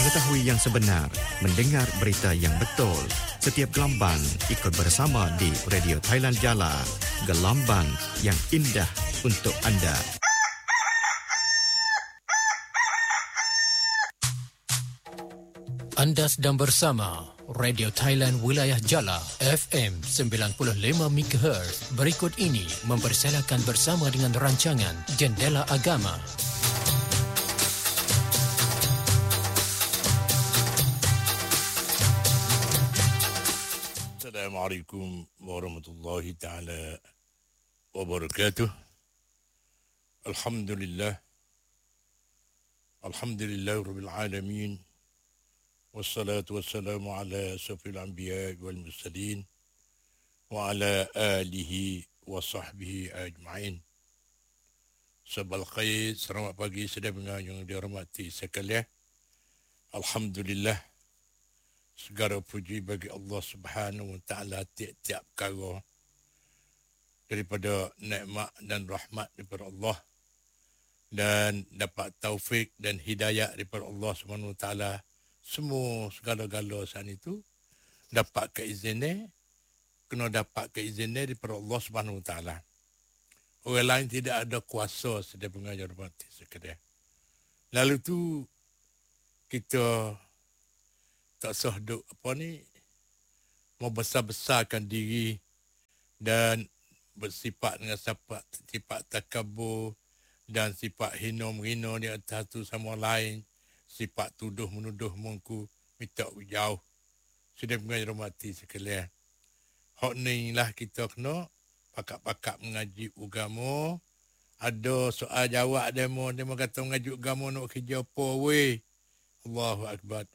Mengetahui yang sebenar, mendengar berita yang betul. Setiap gelombang ikut bersama di Radio Thailand Jala. Gelombang yang indah untuk anda. Anda sedang bersama Radio Thailand Wilayah Jala FM 95 MHz. Berikut ini mempersilakan bersama dengan rancangan Jendela Agama. Assalamualaikum warahmatullahi ta'ala wabarakatuh. Alhamdulillah. Alhamdulillah Rabbil Alamin. Wassalatu wassalamu ala asyrafil anbiya wal mursalin wa ala alihi wa sahbihi ajma'in. Sabal khair, selamat pagi saudara yang dihormati sekalian. Alhamdulillah, segala puji bagi Allah Subhanahu wa taala tiap-tiap perkara daripada nikmat dan rahmat daripada Allah, dan dapat taufik dan hidayah daripada Allah Subhanahu wa taala. Semua segala-gala saat itu dapat keizinan, kena dapat keizinan daripada Allah Subhanahu wa taala. Orang lain tidak ada kuasa sedang mengajar mati sekalian. Lalu tu kita tak sah duk mau besar-besarkan diri dan bersifat dengan sifat takabur dan sifat hina-menghina di atas tu sama lain. Sifat tuduh menuduh mengku minta jauh. Sudah mengajar mati sekalian. Hak ni lah kita kena pakak-pakak mengaji agama. Ada soal jawab demo kata mengaji agama nak kerja apa weh. Allahu Akbar.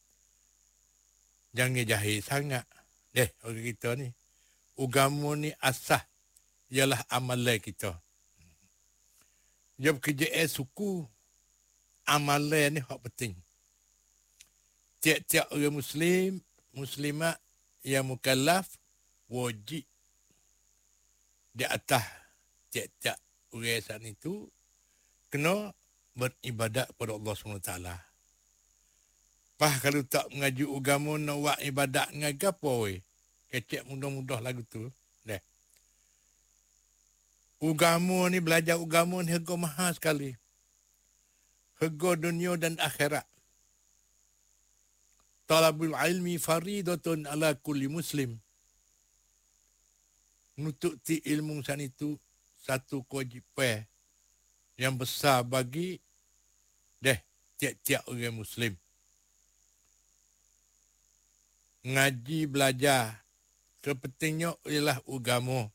Jangan jahil sangat. Orang kita ni. Agama ni asas ialah amalan kita. Dia bekerja suku. Amalan ni hak penting. Tiap-tiap orang Muslim, Muslimat yang mukallaf wajib di atas tiap-tiap orang saat itu kena beribadat kepada Allah SWT. Pah kalau tak mengaji agama nak buat ibadat dengan apa weh? Kecek mudah-mudah lagu tu. Agama ni, belajar agama ni harga mahal sekali. Harga dunia dan akhirat. Talabul ilmi faridatun ala kulli muslim. Nututi ilmu san itu satu kewajipan yang besar bagi tiap-tiap orang Muslim. Ngaji belajar kepentingnya ialah agama.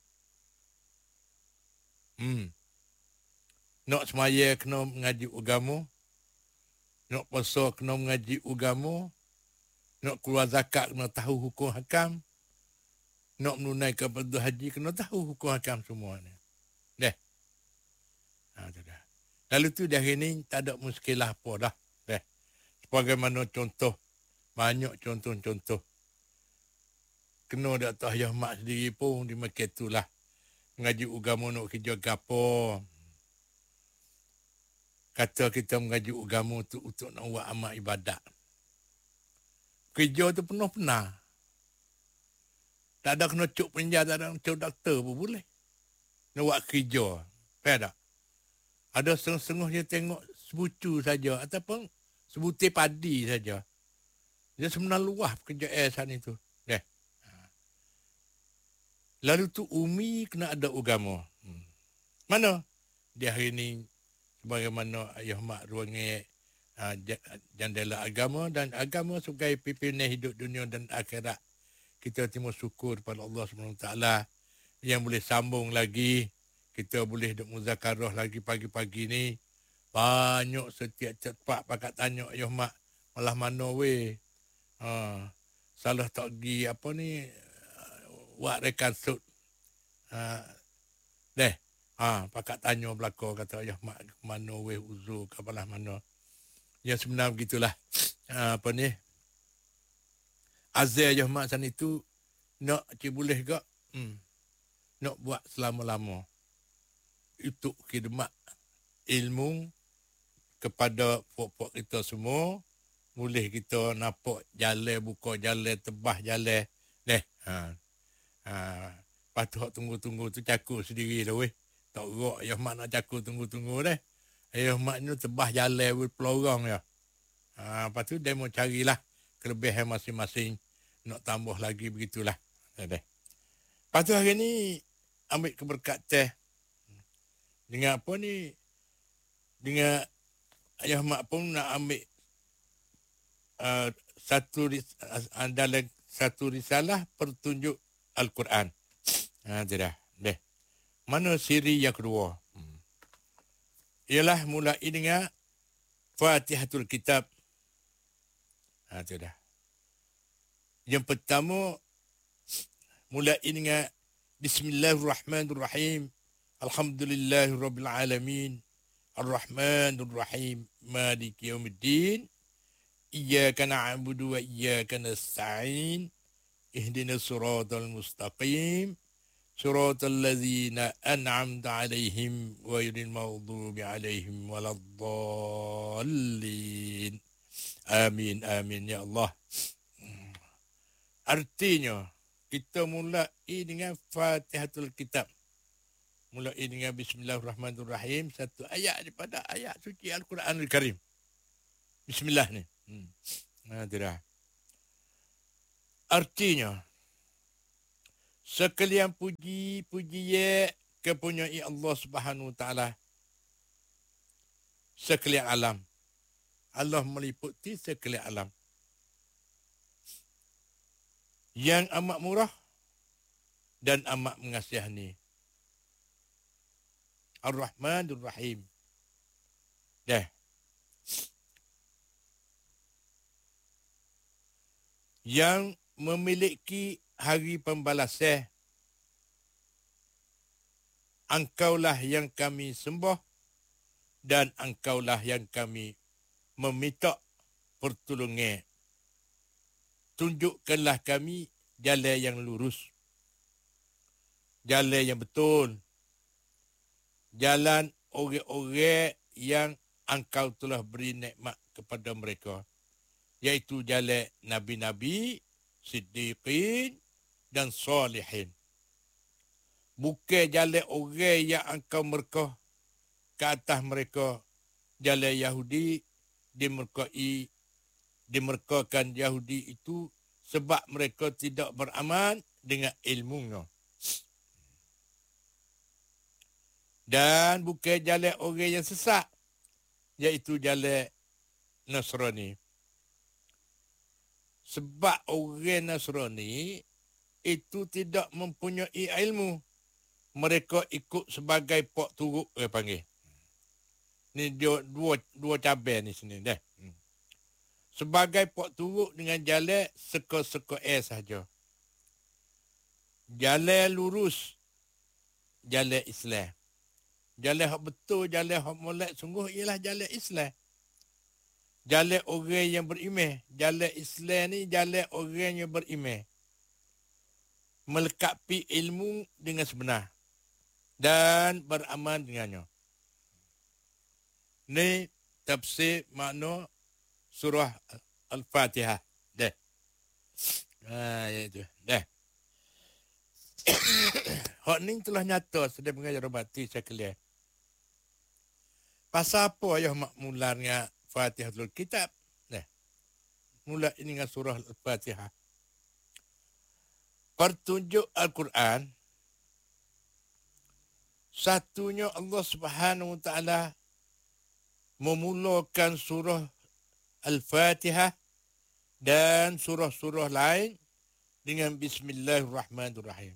Nak semaya kena mengaji agama. Nak puasa kena mengaji agama. Nak keluar zakat kena tahu hukum hakam. Nak menunaikan fardu haji kena tahu hukum hakam semua ni. Lalu tu dah ini tak ada muskilah apa dah. Sebagaimana contoh, banyak contoh-contoh. Kena dak tahu ayah mak sendiri pun di makan itulah. Mengaji agama nak kerja gapo. Kata kita mengaji agama tu untuk nak buat amal ibadat. Kerja tu penuh-penuh. Tak ada kena cuk penjara, tak ada kena cuk doktor pun boleh. Nak buat kerja. Faham tak? Ada setengah-setengah dia tengok sebucu saja ataupun sebutir padi saja. Dia sebenarnya luah pekerjaan saat itu. Lalu tu umi kena ada agama. Mana? Di hari ini bagaimana ayah mak ruangnya jendela agama, dan agama sebagai pimpinan hidup dunia dan akhirat. Kita terima syukur pada Allah SWT yang boleh sambung lagi. Kita boleh duk muzakarah lagi pagi-pagi ni. Banyak setiap cepat pakat tanya ayah mak malah mana weh. Salah tak pergi apa ni buat rekan sud. Pakat tanya belakang kata ayah mak mana weh uzur ke belah mana. Yang sebenar begitulah. Azal ayah mak sana itu nak boleh ke? Nak buat selama-lama. Itu khidmat ilmu kepada pokok kita semua Boleh kita nampak jalan, buka jalan, tebah jalan. Lepas tu tunggu-tunggu tu cakur sendiri dah weh. Tak gerak ayah mak nak cakur tunggu-tunggu dah. Ayah mak ni tebah jalan pelorong ya. Lepas tu dia mau carilah kelebihan masing-masing. Nak tambah lagi begitulah. Lepas tu hari ni ambil keberkatan. Dengan apa ni? Dengan ayah mak pun nak ambil dalam satu risalah pertunjuk Al-Quran. Tidak. Mana siri yang kedua? Ialah mulai dengan Fatihatul Kitab. Tidak. Yang pertama, mulai dengan Bismillahirrahmanirrahim. Alhamdulillahirrabbilalamin. Ar-Rahmanirrahim. Maliki yaumiddin. Iyyaka na'budu wa iyyaka nasta'in. Ihdinas siratal mustaqim. Siratal ladzina an'amta 'alaihim ghairil maghdubi 'alaihim waladdallin. Amin amin ya Allah. Artinya kita mulai dengan Fatihatul Kitab. Mulai dengan Bismillahirrahmanirrahim, satu ayat daripada ayat suci Al-Quranul Karim. Bismillah ni. Tidak. Artinya, sekalian puji ya kepunyai Allah Subhanahu Wa Taala. Sekalian alam. Allah meliputi sekalian alam. Yang amat murah dan amat mengasihani. Ar-Rahmanur Rahim. Yang memiliki hari pembalasan. Engkaulah yang kami sembah dan engkaulah yang kami meminta pertolongan. Tunjukkanlah kami jalan yang lurus. Jalan yang betul. Jalan orang-orang yang engkau telah beri nikmat kepada mereka. Iaitu jalan Nabi-Nabi, Siddiqin dan Salihin. Bukan jalan orang yang engkau merkah ke atas mereka. Jalan Yahudi dimerkakan Yahudi itu sebab mereka tidak beramal dengan ilmunya. Dan bukan jalan orang yang sesat, iaitu jalan Nasrani. Sebab orang Nasrani itu tidak mempunyai ilmu. Mereka ikut sebagai pok turuk, dia panggil. Ni dua cabai ni sini dah. Sebagai pok turuk dengan jalan seka-seka sahaja. Jalan lurus, jalan Islam. Jalan hak betul, jalan hak molek sungguh ialah jalan Islam. Jalan orang yang beriman. Jalan Islam ni jalan orang yang beriman. Melekapi ilmu dengan sebenar. Dan beramal dengannya. Ni tafsir makna surah Al-Fatihah. Dah. Iaitu. Dah. Hak ni telah nyata sedang mengajar robati sekalian. Pasal apa ayah mak mula dengan Fatihatul Kitab? Mula dengan surah Al-Fatihah. Pertunjuk Al-Quran. Satunya Allah Subhanahu Wa Taala memulakan surah Al-Fatihah dan surah-surah lain dengan Bismillahirrahmanirrahim.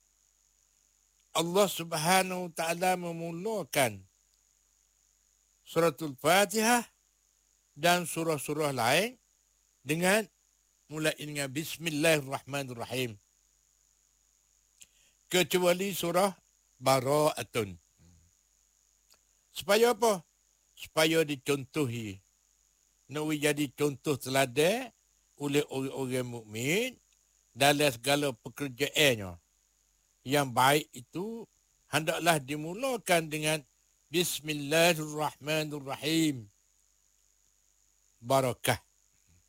Allah Subhanahu Wa Taala memulakan suratul Fatihah dan surah-surah lain dengan mulai dengan Bismillahirrahmanirrahim. Kecuali surah Bara'atun. Supaya apa? Supaya dicontohi. Nak jadi contoh teladan oleh orang-orang mukmin dalam segala pekerjaannya. Yang baik itu hendaklah dimulakan dengan Bismillahirrahmanirrahim. Barakah.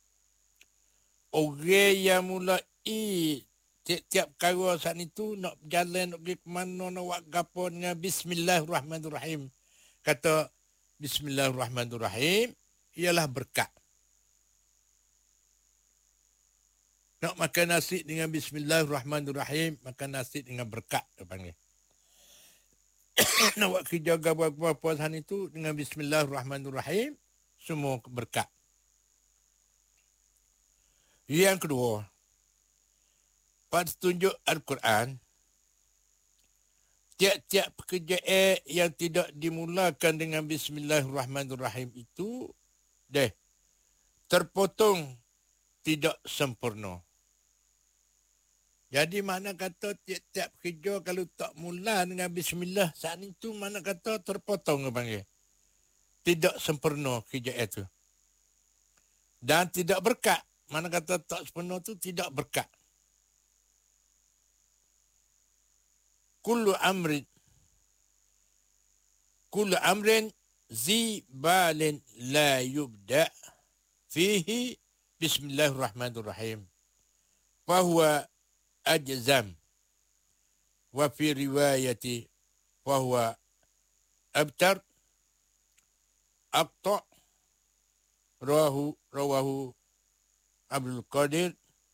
orang yang mulai tiap-tiap perkara saat itu nak berjalan, nak pergi ke mana, nak buat gapo dengan Bismillahirrahmanirrahim. Kata Bismillahirrahmanirrahim ialah berkat. Nak makan nasi dengan Bismillahirrahmanirrahim, makan nasi dengan berkat, dia panggil. Nak buat kerja apa-apa saat itu dengan Bismillahirrahmanirrahim, semua berkat. Yang kedua, pada tunjuk Al-Quran, tiap-tiap pekerjaan yang tidak dimulakan dengan Bismillahirrahmanirrahim itu terpotong, tidak sempurna. Jadi mana kata tiap-tiap kerja kalau tak mula dengan Bismillah, saat itu mana kata terpotong, panggil. Tidak sempurna kerja itu. Dan tidak berkat. Mana kata tak sempurna itu tidak berkat. Kullu amrin zibalin la yubda fihi Bismillahirrahmanirrahim. Fahuwa ajzam. Wa fi riwayati fahuwa abtar. Aqta. Rawahu Abdul Qadir.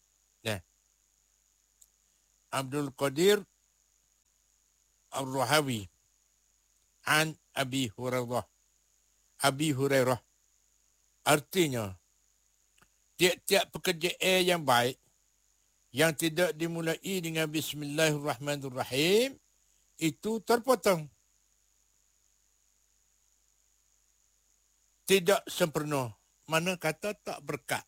Abdul Qadir Ar-Rahawi an Abi Hurairah. Artinya, tiap-tiap pekerjaan yang baik yang tidak dimulai dengan Bismillahirrahmanirrahim itu terpotong. Tidak sempurna. Mana kata tak berkat.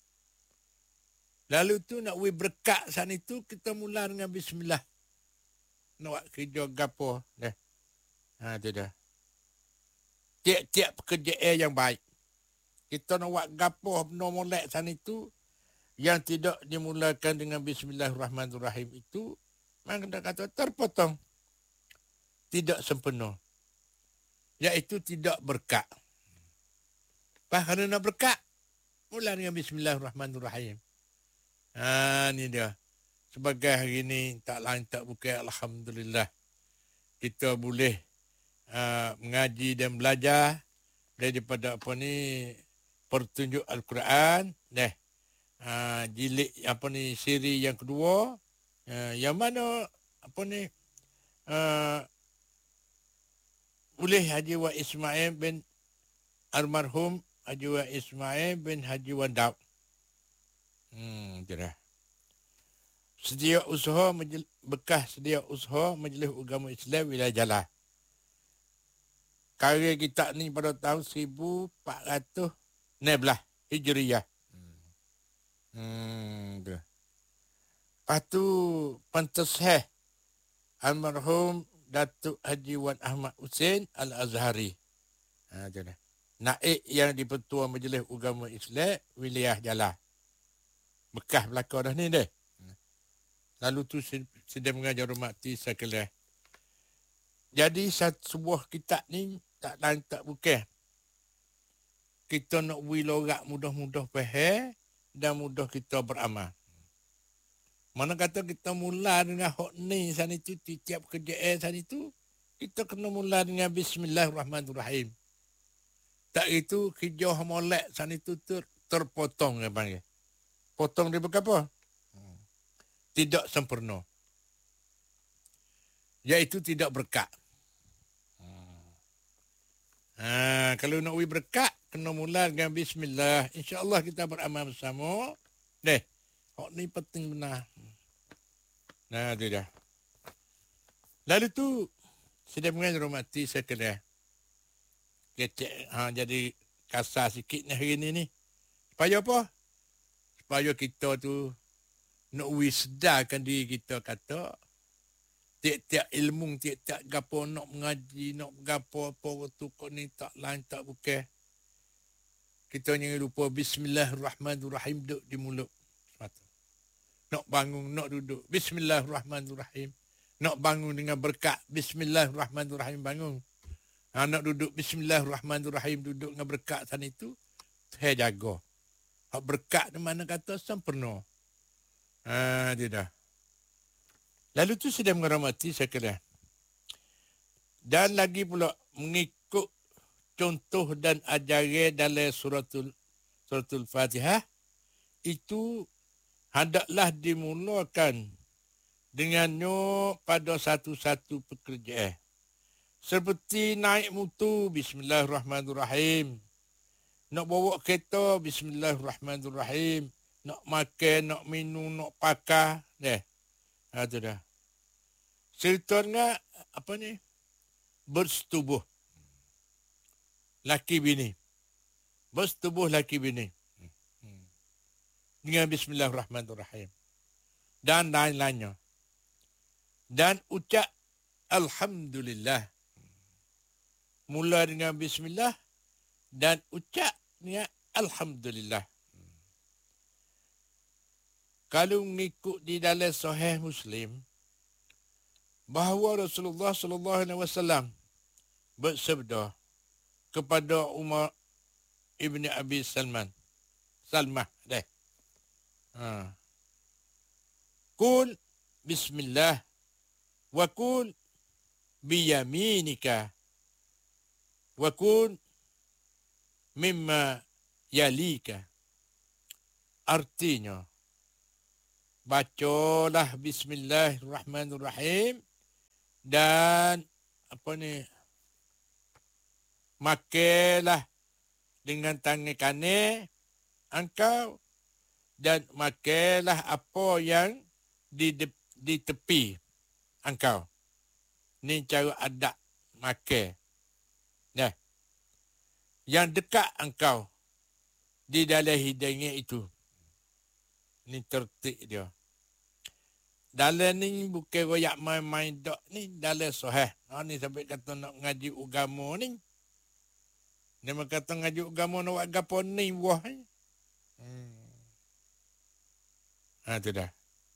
Lalu tu nak beri berkat saat itu, kita mula dengan Bismillah. Nak buat kerja gapo. Itu dah. Tiap-tiap pekerjaan yang baik. Kita nak buat gapo, benda molek saat itu, yang tidak dimulakan dengan Bismillahirrahmanirrahim itu, memang kita kata terpotong. Tidak sempurna. Iaitu tidak berkat. Kerana nak berkat, mula dengan Bismillahirrahmanirrahim. Ni dia. Sebagai hari ini, tak lain tak bukan, Alhamdulillah. Kita boleh mengaji dan belajar daripada pertunjuk Al-Quran. Jilid siri yang kedua. Yang mana boleh Haji Wan Ismail bin almarhum Haji Wan Ismail bin Haji Wan Daud. Sedia usaha bekas sedia usaha Majlis Agama Islam Wilayah Jalah. Karya kita ni pada tahun 1416 Hijriah. Lepas tu Pentasih almarhum Datuk Haji Wan Ahmad Hussein Al-Azhari. Naib yang di-Pertua Majlis Agama Islam Wilayah Jalah. Bekas belakang dah ni deh. Lalu tu sedang mengajar hormati sekalian. Jadi sebuah kitab ni tak lain tak bukan. Kita nak beri lorak mudah-mudah faham dan mudah kita beramal. Mana kata kita mula dengan hak ni sana itu, tiap kerjaan sana itu, kita kena mula dengan Bismillahirrahmanirrahim. Tak itu kerja molek sana itu terpotong, dia panggil. Potong dia berapa? Tidak sempurna. Iaitu tidak berkat. Kalau nak beri berkat, kena mula dengan Bismillah. InsyaAllah kita beramal bersama. Hak ni penting benar. Itu dah. Lalu tu, sedang mengajar hormati sekalian. Kecek, jadi kasar sikit ni hari ni. Supaya apa? Supaya kita tu nak sedarkan diri kita, kata tiap-tiap ilmu, tiap-tiap gapo nak mengaji, nak gapo apa tu kau ni tak lain tak bukan. Kita jangan lupa Bismillahirrahmanirrahim duduk di mulut. Nak bangun, nak duduk Bismillahirrahmanirrahim. Nak bangun dengan berkat Bismillahirrahmanirrahim bangun. Nak duduk Bismillahirrahmanirrahim, duduk dengan berkat sana itu, saya jaga. Hak berkat ni mana kata sempurna. Dia dah. Lalu tu sudah menghormati sekalian. Dan lagi pula mengikut contoh dan ajaran dalam suratul Fatihah itu hendaklah dimulakan dengannya pada satu-satu pekerjaan. Seperti naik motor, bismillahirrahmanirrahim. Nak bawa kereta, bismillahirrahmanirrahim. Nak makan, nak minum, nak pakai. Itu dah. Ceritanya apa ni? Bersetubuh. Laki bini. Bersetubuh laki bini. Dengan bismillahirrahmanirrahim. Dan lain-lainnya. Dan ucap alhamdulillah. Mula dengan bismillah dan ucap dengan alhamdulillah. Kalau mengikut di dalam Sahih Muslim bahawa Rasulullah sallallahu alaihi wasallam bersabda kepada Umar ibni Abi Salmah deh. Qul bismillah wa qul biyaminika wa qul mimma yalika. Artinya, bacalah bismillahirrahmanirrahim dan makanlah dengan tangan kanan engkau dan makanlah apa yang di tepi engkau. Ni cara adab makan. Yang dekat engkau di dalam hidungnya itu. Ni tertib dia. Dalam ni bukan royak main-main dok ni. Dalam Sahih. Ni sampai kata nak ngaji agama ni. Dia kata ngaji agama nak buat gapo ni wah ni. Itu dah.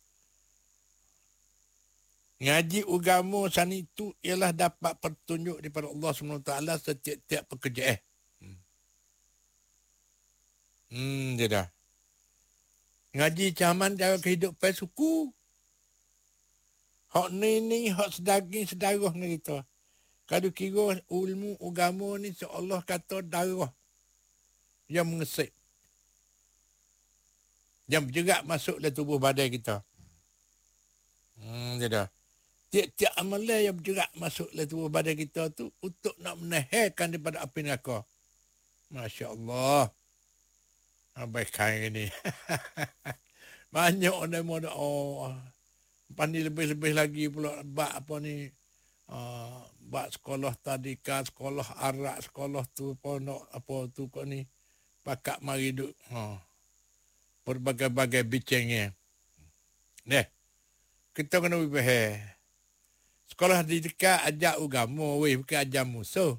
Ngaji agama sana itu ialah dapat petunjuk daripada Allah SWT setiap-tiap pekerjaan. Dia dah. Ngaji caman cara kehidupan suku. Hak ni, hak sedaging sedarah ni kita. Kalau kira ilmu agama ni seolah kata darah yang mengesik. Yang bergerak masuk dalam tubuh badan kita. Dia dah. Tiap-tiap amalan yang bergerak masuk dalam tubuh badan kita tu untuk nak menahankan daripada api neraka. Masya Allah. Abaikan ini. Banyak orang mau pandai lebih-lebih lagi pula bak apa ni. Bak sekolah tadika, sekolah arak, sekolah tu ponok apa tu kau ni. Pakak mari duk. Berbagai-bagai bicangnya. Kita kena berfaham. Sekolah di dekat ajak agama, bukan ajak musuh.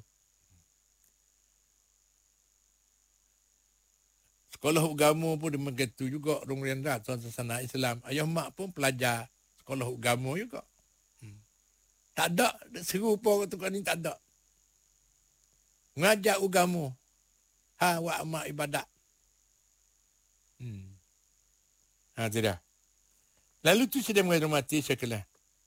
Sekolah agama pun dia begitu juga. Orang rendah, sana Islam. Ayah mak pun pelajar sekolah agama juga. Tak ada. Serupa tu kan ni tak ada. Ngajak agama. Wak mak ibadat. Tidak. Lalu tu sudah menghormati sekalian.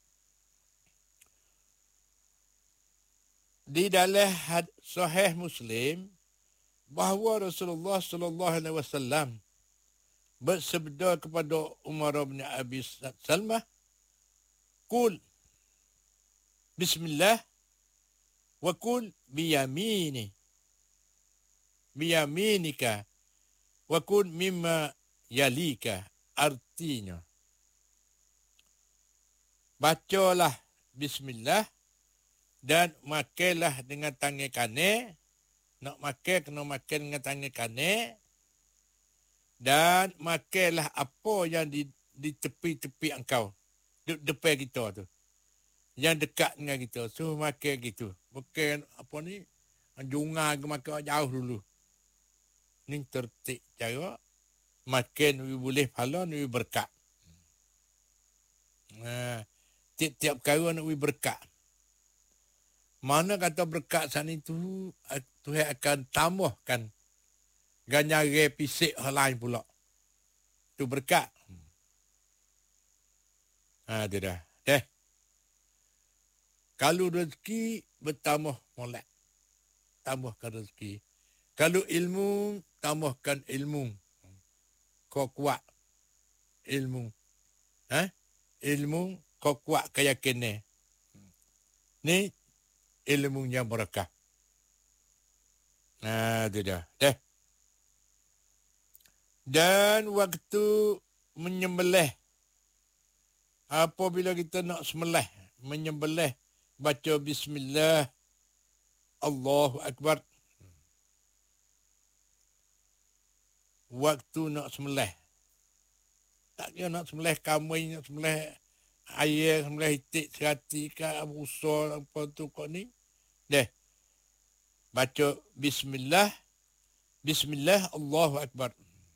Di dalam Sahih Muslim bahawa Rasulullah sallallahu alaihi wasallam bersabda kepada Umar bin Abi Salmah, "Qul bismillah wa qul biyaminika wa qul mimma yalika." Artinya, bacalah bismillah dan makanlah dengan tangan kanan. Nak makan, kena makan dengan tangan kanan. Dan makanlah apa yang di tepi-tepi engkau. Di depan kita tu. Yang dekat dengan kita. So, makan gitu. Bukan apa ni, junga ke makan jauh dulu. Ni tertib cara. Makan boleh pahala, ni berkat. Tiap-tiap perkara nak berkat. Mana kata berkat sana itu, Tuhan akan tambahkan Ganyare pisik hal lain pula. Tu berkat. Dia dah. Kalau rezeki bertambah molek. Tambahkan rezeki. Kalau ilmu, tambahkan ilmu. Kau kuat ilmu. Ilmu kau kuat keyakinan. Ni ilmunya berkah. Dia dah. Dan waktu menyembelih. Apabila kita nak sembelih, menyembelih, baca bismillah, Allahu Akbar. Waktu nak sembelih. Tak kira nak sembelih kambing, nak sembelih ayam, sembelih itik, serati, rusa, apa tu kau ni. Baca bismillah, bismillah, Allahu Akbar.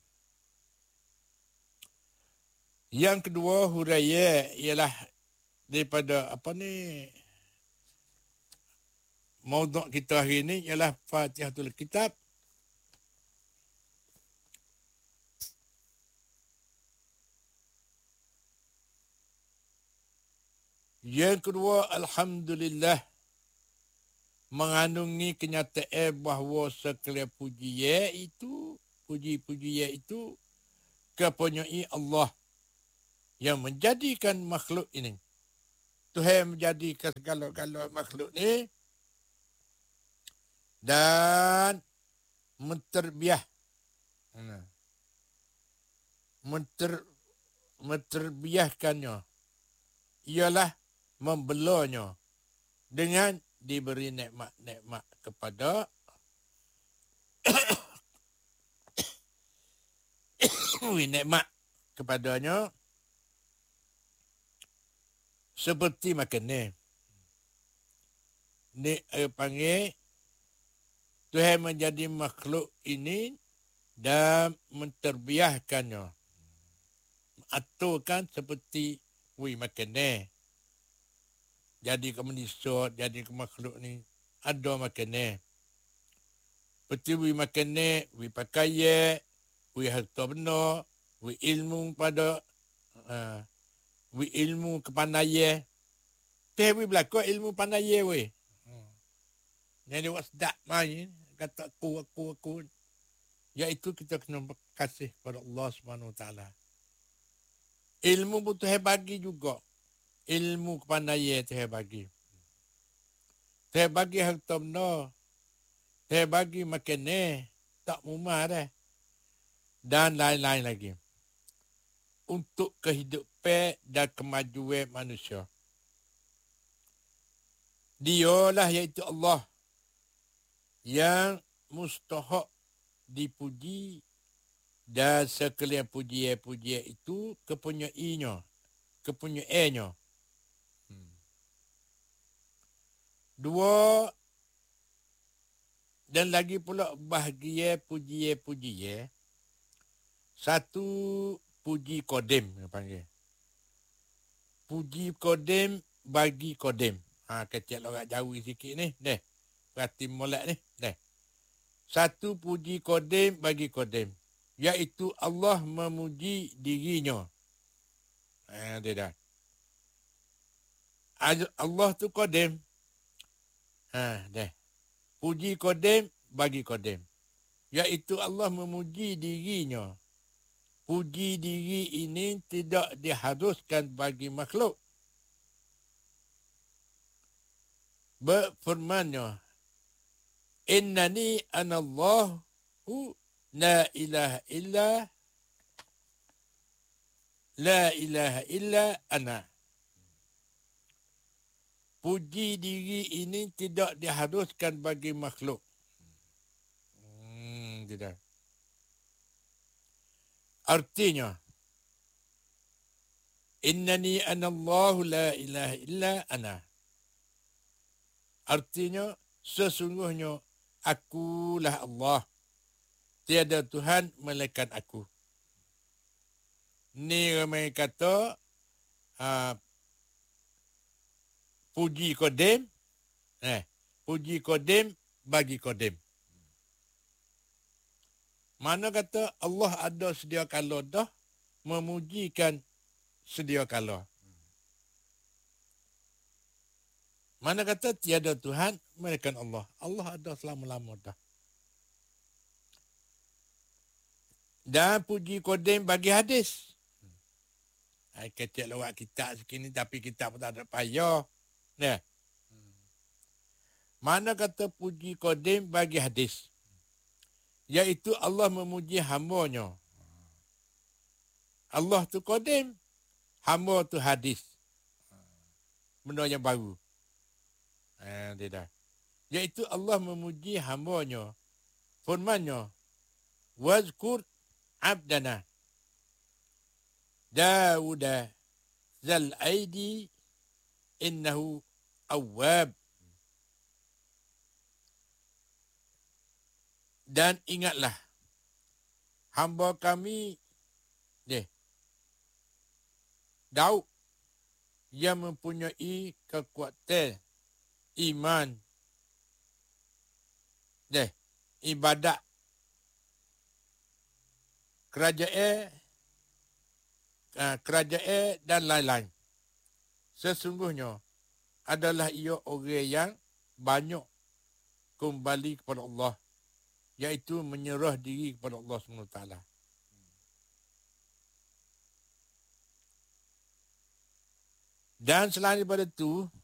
Yang kedua huraiya ialah daripada maudhu' kita hari ini ialah Fatihatul Kitab. Yang kedua, alhamdulillah, mengandungi kenyataan bahawa sekalian pujian itu, puji-pujian itu kepunyai Allah yang menjadikan makhluk ini. Tuhan menjadikan segala-gala makhluk ini dan menterbiahkannya ialah membelanya dengan diberi nikmat-nikmat kepada nikmat kepadanya seperti makan ni. Ni panggil Tuhan menjadi makhluk ini dan menterbiahkannya. Aturkan seperti makan ni. Jadi ke manusia, jadi ke makhluk ni, ada makan ni. Seperti makan ni, pakaian, harta benda, ilmu pada, ilmu kepandaian. Tuhan berlaku ilmu pandaian. Jadi awak sedap main, kata aku. Iaitu kita kena berkasih kepada Allah SWT. Ilmu pun Tuhan bagi juga. Ilmu kepandaian Tuhan bagi. Tuhan bagi harta benda. Tuhan bagi makan ni. Tak mumah dah. Dan lain-lain lagi. Untuk kehidupan dan kemajuan manusia. Dialah iaitu Allah yang mustahak dipuji dan sekalian pujian-pujian itu kepunyaannya. Dua, dan lagi pula bahagia pujian-pujian. Satu, puji kodim, panggil. Puji kodim bagi kodim. Kecil orang Jawi sikit ni. Perhati molek ni. Satu, puji kodim bagi kodim. Iaitu Allah memuji dirinya. Dia dah. Allah tu kodim. Puji kodim bagi kodim. Iaitu Allah memuji dirinya. Puji diri ini tidak diharuskan bagi makhluk. Berfirmannya, Innani anallahu la ilaha illa ana. Puji diri ini tidak diharuskan bagi makhluk. Tidak. Artinya, Innani anallahu la ilaha illa ana. Artinya, sesungguhnya akulah Allah. Tiada Tuhan melainkan aku. Ni ramai kata, puji kodim, puji kodim bagi kodim. Mana kata Allah ada sedia kala dah memujikan sedia kala. Mana kata tiada Tuhan melainkan Allah. Allah ada selama-lama dah. Dan puji kodim bagi hadis. Kecil lewat kitab sekini tapi kitab pun tak ada payah. Nah. Mana kata puji kodim bagi hadis. Iaitu Allah memuji hamba-Nya. Allah tu kodim, hamba tu hadis. Benda yang baru. Tidak. Iaitu Allah memuji hamba-Nya. Firman-Nya, wazkur abdana Dawuda zal aidi innahu awwab. Dan ingatlah hamba kami Daud yang mempunyai kekuatan iman ibadat kerajaan dan lain-lain. Sesungguhnya adalah ia orang yang banyak kembali kepada Allah, iaitu menyerah diri kepada Allah SWT. Dan selain daripada itu,